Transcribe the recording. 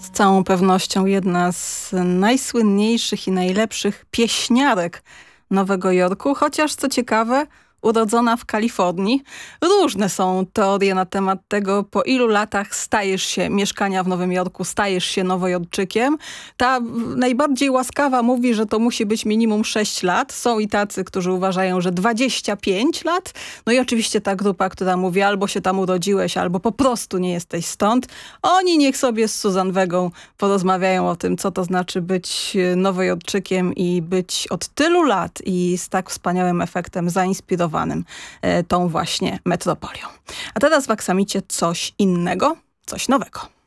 z całą pewnością jedna z najsłynniejszych i najlepszych pieśniarek Nowego Jorku, chociaż co ciekawe, urodzona w Kalifornii. Różne są teorie na temat tego, po ilu latach stajesz się mieszkania w Nowym Jorku, stajesz się nowojorczykiem. Ta najbardziej łaskawa mówi, że to musi być minimum 6 lat. Są i tacy, którzy uważają, że 25 lat. No i oczywiście ta grupa, która mówi, albo się tam urodziłeś, albo po prostu nie jesteś stąd. Oni niech sobie z Suzanne Vegą porozmawiają o tym, co to znaczy być nowojorczykiem i być od tylu lat i z tak wspaniałym efektem zainspirowanym tą właśnie metropolią. A teraz w Aksamicie coś innego, coś nowego.